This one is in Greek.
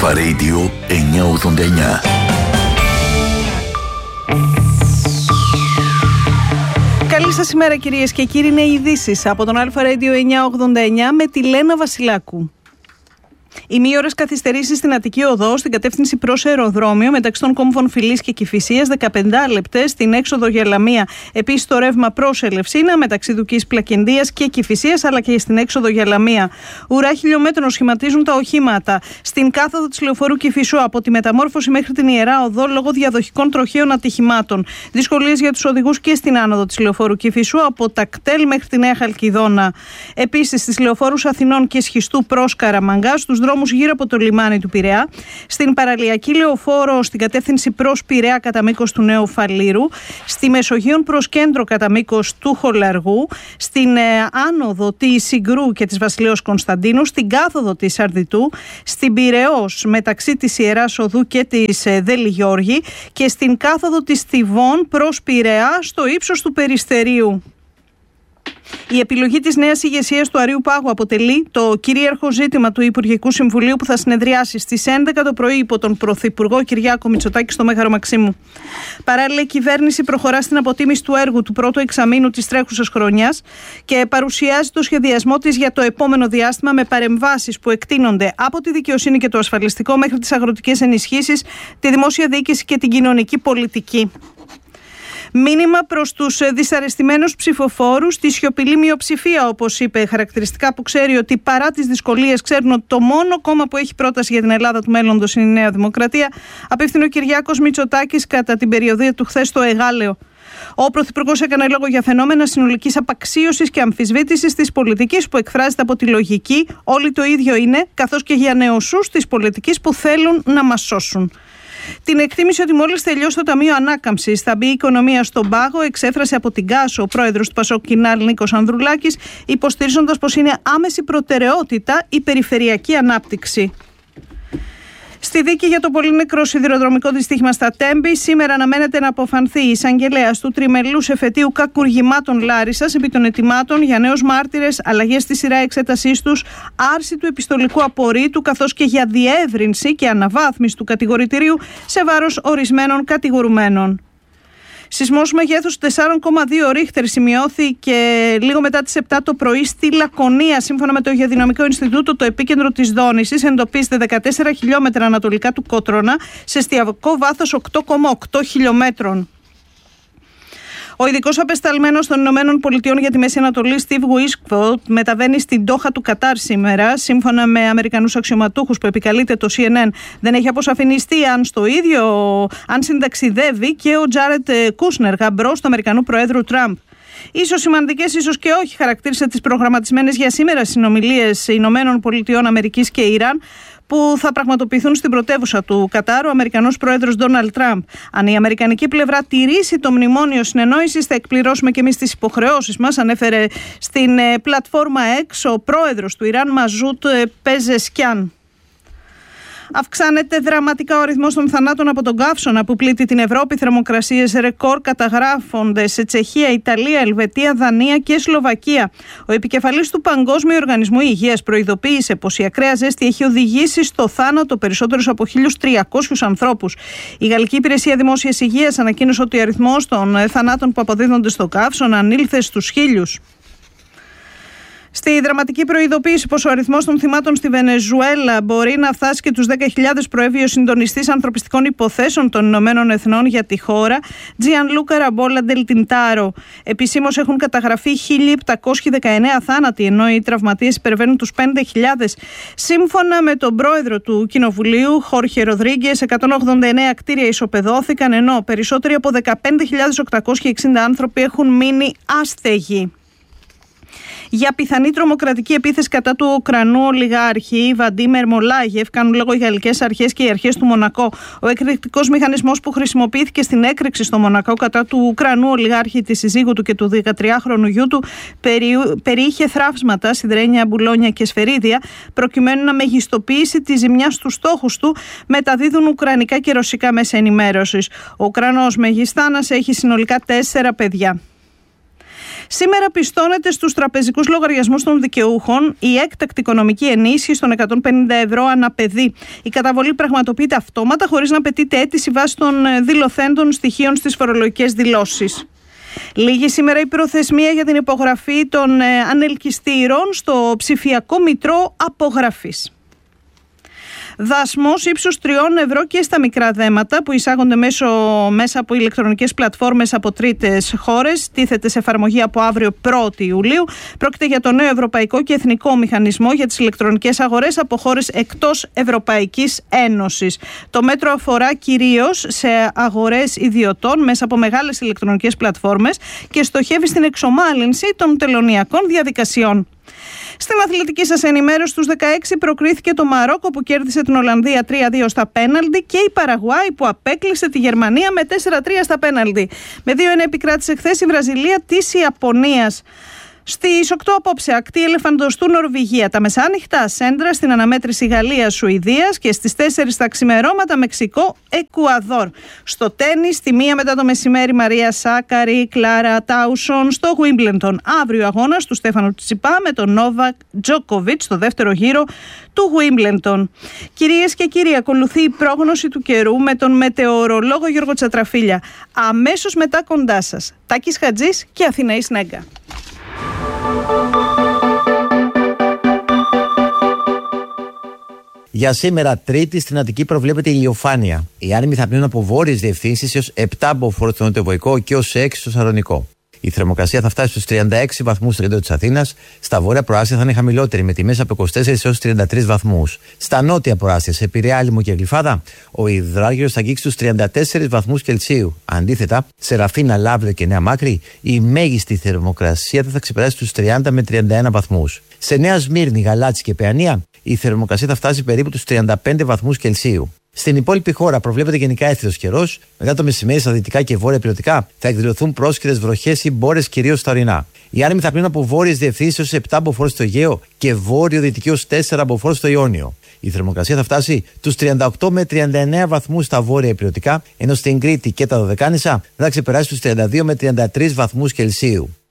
Αλφα Radio 989. Καλή σας ημέρα κυρίες και κύριοι, είναι οι ειδήσεις από τον Αλφα Radio 989 με τη Λένα Βασιλάκου. Ημίωρες καθυστερήσεις στην Αττική Οδό στην κατεύθυνση προς αεροδρόμιο μεταξύ των κόμβων Φυλής και Κηφισίας, 15 λεπτές στην έξοδο για Λαμία. Επίσης το ρεύμα προς Ελευσίνα μεταξύ Δουκής Πλακεντίας και Κηφισίας, αλλά και στην έξοδο για Λαμία. Ουρά χιλιόμετρων σχηματίζουν τα οχήματα στην κάθοδο της λεωφορείου Κηφισού από τη Μεταμόρφωση μέχρι την Ιερά Οδό λόγω διαδοχικών τροχαίων ατυχημάτων. Δυσκολίες για τους οδηγούς και στην άνοδο της λεωφορείου Κηφισού από τα κτέλ μέχρι τη Νέα Χαλκιδόνα. Επίσης στις λεωφόρους Αθηνών και Σχιστού προς Καραμαγκά, στους δρόμους γύρω από το λιμάνι του Πειραιά, στην παραλιακή λεωφόρο στην κατεύθυνση προς Πειραιά κατά μήκος του Νέου Φαλήρου, στη Μεσογείων προς Κέντρο κατά μήκος του Χολαργού, στην άνοδο της Συγκρού και της Βασιλέως Κωνσταντίνου, στην κάθοδο της Αρδιτού, στην Πειραιώς μεταξύ της Ιεράς Οδού και της Δελιγιώργη και στην κάθοδο της Θηβών προς Πειραιά στο ύψος του Περιστερίου. Η επιλογή της νέας ηγεσίας του Αρείου Πάγου αποτελεί το κυρίαρχο ζήτημα του Υπουργικού Συμβουλίου που θα συνεδριάσει στις 11 το πρωί υπό τον Πρωθυπουργό Κυριάκο Μητσοτάκη στο Μέγαρο Μαξίμου. Παράλληλα, η κυβέρνηση προχωρά στην αποτίμηση του έργου του πρώτου εξαμήνου της τρέχουσας χρονιάς και παρουσιάζει το σχεδιασμό της για το επόμενο διάστημα με παρεμβάσεις που εκτείνονται από τη δικαιοσύνη και το ασφαλιστικό μέχρι τις αγροτικές ενισχύσεις, τη δημόσια διοίκηση και την κοινωνική πολιτική. Μήνυμα προς τους δυσαρεστημένους ψηφοφόρους, τη σιωπηλή μειοψηφία, όπως είπε, χαρακτηριστικά που ξέρει ότι παρά τις δυσκολίες ξέρουν ότι το μόνο κόμμα που έχει πρόταση για την Ελλάδα του μέλλοντος είναι η Νέα Δημοκρατία, απίφθινε ο Κυριάκος Μητσοτάκης κατά την περιοδία του χθες στο Εγάλεο. Ο Πρωθυπουργός έκανε λόγο για φαινόμενα συνολικής απαξίωσης και αμφισβήτησης της πολιτικής που εκφράζεται από τη λογική «όλοι το ίδιο είναι», καθώς και για νεοσούς της πολιτικής που θέλουν να μας σώσουν. Την εκτίμηση ότι μόλις τελειώσει το Ταμείο Ανάκαμψης θα μπει η οικονομία στον πάγο εξέφρασε από την ΚΑΣ ο πρόεδρος του Πασόκ Κινάλ Νίκος Ανδρουλάκης, υποστηρίζοντας πως είναι άμεση προτεραιότητα η περιφερειακή ανάπτυξη. Στη δίκη για το πολύ νεκρό σιδηροδρομικό δυστύχημα στα Τέμπη, σήμερα αναμένεται να αποφανθεί η εισαγγελέας του τριμελούς εφετείου κακουργημάτων Λάρισσας επί των ετοιμάτων για νέους μάρτυρες, αλλαγές στη σειρά εξέτασής τους, άρση του επιστολικού απορρίτου, καθώς και για διεύρυνση και αναβάθμιση του κατηγορητηρίου σε βάρος ορισμένων κατηγορουμένων. Σεισμός μεγέθους 4,2 ρίχτερ σημειώθηκε λίγο μετά τις 7 το πρωί στη Λακωνία. Σύμφωνα με το Υγειοδυναμικό Ινστιτούτο, το επίκεντρο της δόνησης εντοπίζεται 14 χιλιόμετρα ανατολικά του Κότρονα σε εστιακό βάθος 8,8 χιλιόμετρων. Ο ειδικός απεσταλμένος των ΗΠΑ για τη Μέση Ανατολή, Steve Wishkvold, μεταβαίνει στην Ντόχα του Κατάρ σήμερα. Σύμφωνα με Αμερικανούς αξιωματούχους που επικαλείται το CNN, δεν έχει αποσαφινιστεί αν συνταξιδεύει και ο Τζάρετ Κούσνερ, γαμπρός του Αμερικανού Προέδρου Τραμπ. Ίσως σημαντικές, ίσως και όχι, χαρακτήρισε τις προγραμματισμένες για σήμερα συνομιλίες ΗΠΑ και Ιράν, που θα πραγματοποιηθούν στην πρωτεύουσα του Κατάρ ο Αμερικανός Πρόεδρος Ντόναλντ Τραμπ. Αν η αμερικανική πλευρά τηρήσει το μνημόνιο συνεννόησης, θα εκπληρώσουμε και εμείς τις υποχρεώσεις μας, ανέφερε στην πλατφόρμα X ο πρόεδρος του Ιράν Μαζούτ Πεζεσκιάν. Αυξάνεται δραματικά ο αριθμός των θανάτων από τον καύσωνα που πλήττει την Ευρώπη. Θερμοκρασίες ρεκόρ καταγράφονται σε Τσεχία, Ιταλία, Ελβετία, Δανία και Σλοβακία. Ο επικεφαλής του Παγκόσμιου Οργανισμού Υγείας προειδοποίησε πως η ακραία ζέστη έχει οδηγήσει στο θάνατο περισσότερους από 1.300 ανθρώπους. Η Γαλλική Υπηρεσία Δημόσιας Υγείας ανακοίνωσε ότι ο αριθμός των θανάτων που αποδίδονται στο καύσωνα ανήλθε στους 1.000. Στη δραματική προειδοποίηση πως ο αριθμός των θυμάτων στη Βενεζουέλα μπορεί να φτάσει και τους 10.000, προέβη ο συντονιστής ανθρωπιστικών υποθέσεων των Ηνωμένων Εθνών για τη χώρα, Gianluca Rambolla del Tintaro. Επισήμως έχουν καταγραφεί 1.719 θάνατοι, ενώ οι τραυματίες υπερβαίνουν τους 5.000. Σύμφωνα με τον πρόεδρο του Κοινοβουλίου, Χόρχε Ροδρίγκες, 189 κτίρια ισοπεδώθηκαν, ενώ περισσότεροι από 15.860 άνθρωποι έχουν μείνει άστεγοι. Για πιθανή τρομοκρατική επίθεση κατά του Ουκρανού ολιγάρχη Βαντίμερ Μολάγεφ κάνουν λόγο οι γαλλικές αρχές και οι αρχές του Μονακό. Ο εκρηκτικός μηχανισμός που χρησιμοποιήθηκε στην έκρηξη στο Μονακό κατά του Ουκρανού ολιγάρχη, της συζύγου του και του 13χρονου γιού του περιείχε θραύσματα, σιδερένια, μπουλόνια και σφαιρίδια, προκειμένου να μεγιστοποιήσει τη ζημιά στους στόχους του, μεταδίδουν ουκρανικά και ρωσικά μέσα ενημέρωσης. Ο Ουκρανός Μεγιστάνας έχει συνολικά 4 παιδιά. Σήμερα πιστώνεται στους τραπεζικούς λογαριασμούς των δικαιούχων η έκτακτη οικονομική ενίσχυση των 150 ευρώ ανά παιδί. Η καταβολή πραγματοποιείται αυτόματα, χωρίς να απαιτείται αίτηση βάσει των δηλωθέντων στοιχείων στις φορολογικές δηλώσεις. Λήγει σήμερα η προθεσμία για την υπογραφή των ανελκυστήρων στο ψηφιακό μητρό απογραφής. Δασμός ύψους 3 ευρώ και στα μικρά δέματα που εισάγονται μέσα από ηλεκτρονικές πλατφόρμες από τρίτες χώρες τίθεται σε εφαρμογή από αύριο 1η Ιουλίου. Πρόκειται για το νέο ευρωπαϊκό και εθνικό μηχανισμό για τις ηλεκτρονικές αγορές από χώρες εκτός Ευρωπαϊκής Ένωσης. Το μέτρο αφορά κυρίως σε αγορές ιδιωτών μέσα από μεγάλες ηλεκτρονικές πλατφόρμες και στοχεύει στην εξομάλυνση των τελωνειακών διαδικασιών. Στην αθλητική σας ενημέρωση, στους 16 προκρίθηκε το Μαρόκο που κέρδισε την Ολλανδία 3-2 στα πέναλτι και η Παραγουάη που απέκλεισε τη Γερμανία με 4-3 στα πέναλτι. Με 2-1 επικράτησε χθες η Βραζιλία της Ιαπωνίας. Στις 8 απόψε ακτή Ελεφαντοστού Νορβηγία, τα μεσάνυχτα σέντρα στην αναμέτρηση Γαλλίας-Σουηδίας και στις 4 τα ξημερώματα Μεξικό-Εκουαδόρ. Στο τένις, στη 1 μετά το μεσημέρι Μαρία Σάκαρη, Κλάρα Τάουσον στο Γουίμπλεντον. Αύριο αγώνας του Στέφανου Τσιπά με τον Νόβακ Τζόκοβιτς στο δεύτερο γύρο του Γουίμπλεντον. Κυρίες και κύριοι, ακολουθεί η πρόγνωση του καιρού με τον μετεωρολόγο Γιώργο Τσατραφίλια. Αμέσως μετά κοντά σας, Τάκης Χατζής και Αθηναής Νέγκα. Για σήμερα, Τρίτη, στην Αττική προβλέπεται ηλιοφάνεια. Οι άνεμοι θα πνέουν από βόρειες διευθύνσεις έως 7 από φόρο στο νοτιοβοϊκό και έως 6 στο Σαρονικό. Η θερμοκρασία θα φτάσει στους 36 βαθμούς στο κέντρο της Αθήνας. Στα βόρεια προάστια θα είναι χαμηλότερη, με τιμές από 24 έως 33 βαθμούς. Στα νότια προάστια, σε Πειραιά, Άλυμο και Γλυφάδα, ο υδράργυρος θα αγγίξει στους 34 βαθμούς Κελσίου. Αντίθετα, σε Ραφίνα, Λαύριο και Νέα Μάκρη, η μέγιστη θερμοκρασία δεν θα ξεπεράσει τους 30 με 31 βαθμούς. Σε Νέα Σμύρνη, Γαλάτσι και Παιανία, η θερμοκρασία θα φτάσει περίπου τους 35 βαθμούς Κελσίου. Στην υπόλοιπη χώρα προβλέπεται γενικά έθριος καιρός. Μετά το μεσημέρι στα δυτικά και βόρεια υπηρετικά θα εκδηλωθούν πρόσκαιρες βροχές ή μπόρες κυρίως στα ορεινά. Οι άνεμοι θα πνέουν από βόρειες διευθύνσεις έως 7 μποφόρ στο Αιγαίο και βόρειο-δυτική ως 4 μποφόρ στο Ιόνιο. Η θερμοκρασία θα φτάσει τους 38 με 39 βαθμούς στα βόρεια υπηρετικά, ενώ στην Κρήτη και τα Δωδεκάνησα θα ξεπεράσει τους 32 με 33 βαθμούς Κελσίου.